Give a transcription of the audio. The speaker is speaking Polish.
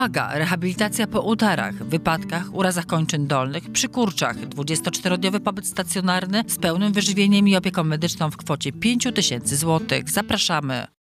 Uwaga! Rehabilitacja po udarach, wypadkach, urazach kończyn dolnych, przy kurczach. 24-dniowy pobyt stacjonarny z pełnym wyżywieniem i opieką medyczną w kwocie 5 000 złotych. Zapraszamy!